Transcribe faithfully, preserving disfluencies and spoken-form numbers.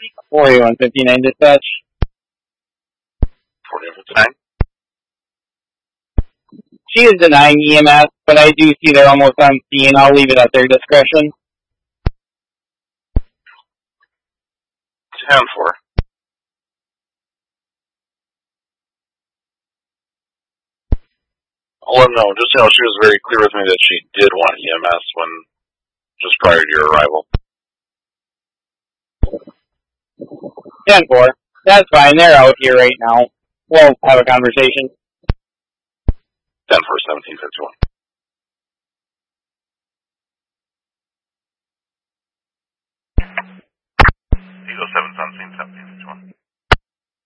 forty-one fifty-nine dispatch. forty-one fifty-nine. She is denying E M S, but I do see they're almost on scene. I'll leave it at their discretion. ten four. I'll let them know. Just, you know, she was very clear with me that she did want E M S when, just prior to your arrival. ten four. That's fine. They're out here right now. We'll have a conversation. ten four, seventeen fifty-one. Eagle seven, seventeen, seventeen.